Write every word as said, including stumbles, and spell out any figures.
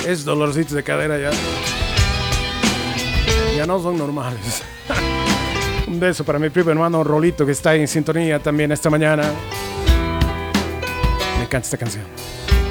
Es dolorcitos de cadera ya. Ya no son normales. Un beso para mi primo hermano Rolito, que está en sintonía también esta mañana. Me encanta esta canción.